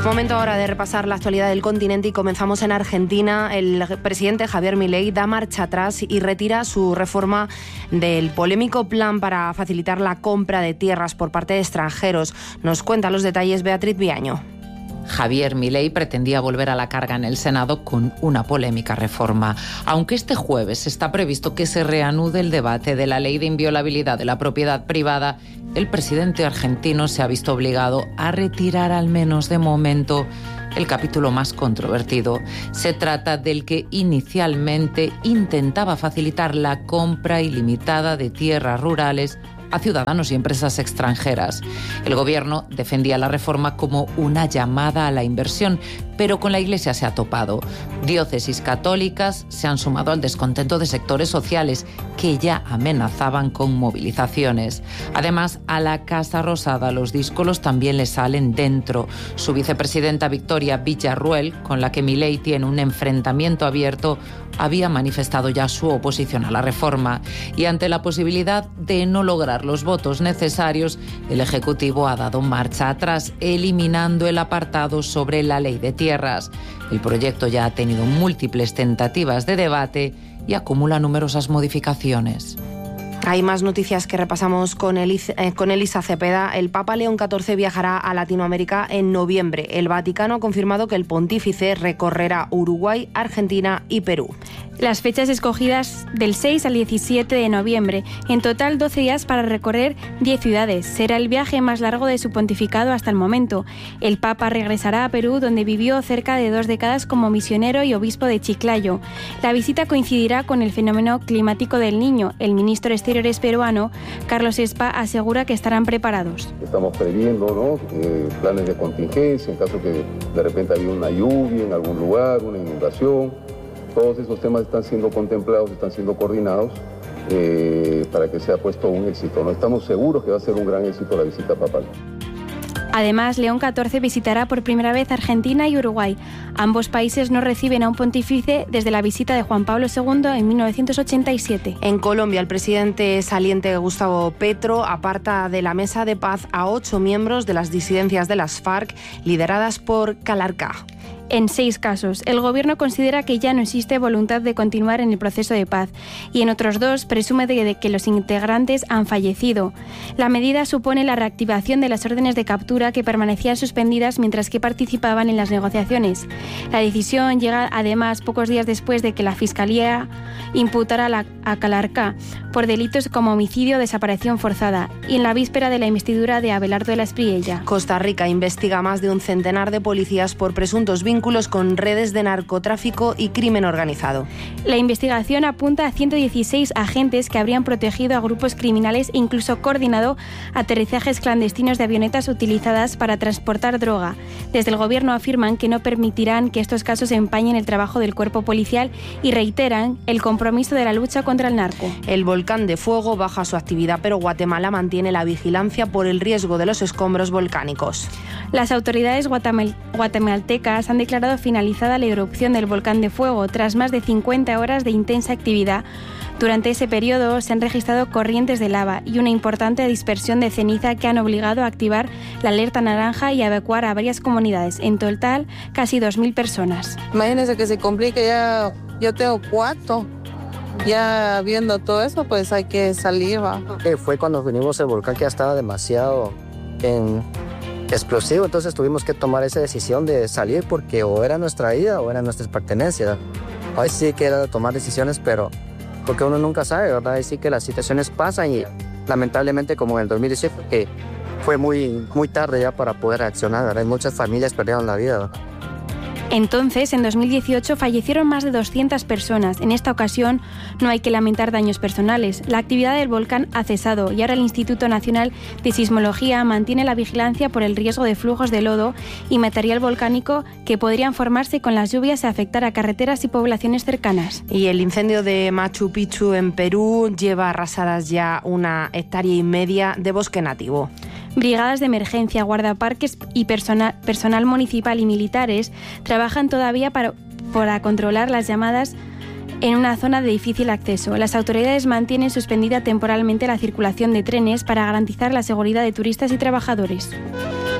Momento ahora de repasar la actualidad del continente y comenzamos en Argentina. El presidente Javier Milei da marcha atrás y retira su reforma del polémico plan para facilitar la compra de tierras por parte de extranjeros. Nos cuenta los detalles Beatriz Viaño. Javier Milei pretendía volver a la carga en el Senado con una polémica reforma. Aunque este jueves está previsto que se reanude el debate de la ley de inviolabilidad de la propiedad privada, el presidente argentino se ha visto obligado a retirar, al menos de momento, el capítulo más controvertido. Se trata del que inicialmente intentaba facilitar la compra ilimitada de tierras rurales a ciudadanos y empresas extranjeras. El gobierno defendía la reforma como una llamada a la inversión, pero con la Iglesia se ha topado. Diócesis católicas se han sumado al descontento de sectores sociales que ya amenazaban con movilizaciones. Además, a la Casa Rosada los díscolos también le salen dentro. Su vicepresidenta Victoria Villarruel, con la que Milei tiene un enfrentamiento abierto, había manifestado ya su oposición a la reforma. Y ante la posibilidad de no lograr los votos necesarios, el Ejecutivo ha dado marcha atrás, eliminando el apartado sobre la ley de tierras. El proyecto ya ha tenido múltiples tentativas de debate y acumula numerosas modificaciones. Hay más noticias que repasamos con Elisa Cepeda. El Papa León XIV viajará a Latinoamérica en noviembre. El Vaticano ha confirmado que el pontífice recorrerá Uruguay, Argentina y Perú. Las fechas escogidas del 6 al 17 de noviembre. En total 12 días para recorrer 10 ciudades. Será el viaje más largo de su pontificado hasta el momento. El Papa regresará a Perú, donde vivió cerca de 2 décadas como misionero y obispo de Chiclayo. La visita coincidirá con el fenómeno climático del Niño. El ministro de Exteriores peruano, Carlos Espa, asegura que estarán preparados. Estamos previendo, planes de contingencia en caso que de repente haya una lluvia en algún lugar, una inundación. Todos esos temas están siendo contemplados, están siendo coordinados para que sea puesto un éxito. No estamos seguros que va a ser un gran éxito la visita papal. Además, León XIV visitará por primera vez Argentina y Uruguay. Ambos países no reciben a un pontífice desde la visita de Juan Pablo II en 1987. En Colombia, el presidente saliente Gustavo Petro aparta de la mesa de paz a 8 miembros de las disidencias de las FARC lideradas por Calarcá. En 6 casos, el gobierno considera que ya no existe voluntad de continuar en el proceso de paz y en otros 2 presume de que los integrantes han fallecido. La medida supone la reactivación de las órdenes de captura que permanecían suspendidas mientras que participaban en las negociaciones. La decisión llega además pocos días después de que la Fiscalía imputara a Calarcá por delitos como homicidio o desaparición forzada y en la víspera de la investidura de Abelardo de la Espriella. Costa Rica investiga a más de un centenar de policías por presuntos vínculos con redes de narcotráfico y crimen organizado. La investigación apunta a 116 agentes que habrían protegido a grupos criminales e incluso coordinado aterrizajes clandestinos de avionetas utilizadas para transportar droga. Desde el gobierno afirman que no permitirán que estos casos empañen el trabajo del cuerpo policial y reiteran el compromiso de la lucha contra el narco. El volcán de Fuego baja su actividad, pero Guatemala mantiene la vigilancia por el riesgo de los escombros volcánicos. Las autoridades guatemaltecas han declarado finalizada la erupción del volcán de Fuego tras más de 50 horas de intensa actividad. Durante ese periodo se han registrado corrientes de lava y una importante dispersión de ceniza que han obligado a activar la alerta naranja y a evacuar a varias comunidades. En total, casi 2.000 personas. Imagínense que se complique, ya yo tengo 4. Ya viendo todo eso, pues hay que salir. Fue cuando vinimos el volcán que ya estaba demasiado explosivo, entonces tuvimos que tomar esa decisión de salir porque o era nuestra vida o eran nuestras pertenencias. Hoy sí que era tomar decisiones, pero porque uno nunca sabe, ¿verdad? Ahí sí que las situaciones pasan y lamentablemente como en el 2017 que fue muy tarde ya para poder reaccionar, ¿verdad? Y muchas familias perdieron la vida, ¿verdad? Entonces, en 2018 fallecieron más de 200 personas. En esta ocasión no hay que lamentar daños personales. La actividad del volcán ha cesado y ahora el Instituto Nacional de Sismología mantiene la vigilancia por el riesgo de flujos de lodo y material volcánico que podrían formarse con las lluvias y afectar a carreteras y poblaciones cercanas. Y el incendio de Machu Picchu en Perú lleva arrasadas ya 1,5 hectáreas de bosque nativo. Brigadas de emergencia, guardaparques y personal municipal y militares trabajan todavía para controlar las llamadas en una zona de difícil acceso. Las autoridades mantienen suspendida temporalmente la circulación de trenes para garantizar la seguridad de turistas y trabajadores.